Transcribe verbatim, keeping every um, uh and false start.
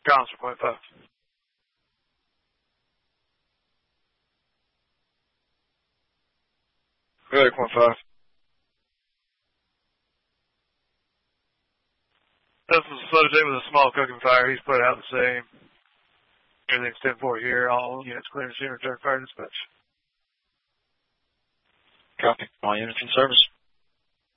Comms for point five. Really, point five. This is a subject with a small cooking fire. He's put out the same. Everything's ten four here. All units clear to return fire dispatch. Copy. All units in service.